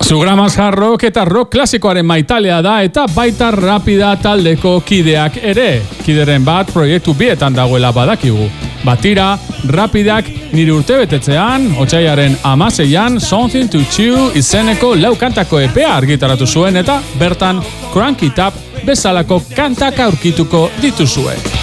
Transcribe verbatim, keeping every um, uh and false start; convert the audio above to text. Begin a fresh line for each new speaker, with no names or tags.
Zugramas hard rock eta rock klasikoaren maitalea da eta baita Rapida taldeko kideak ere. Kideren bat proiektu bietan dagoela badakigu. Batira, Rapidak nire urtebetetzean, otsailaren hamaseian Something to Chew izeneko lau kantako epea argitaratu zuen eta bertan Crank It Up bezalako kantak aurkituko dituzue.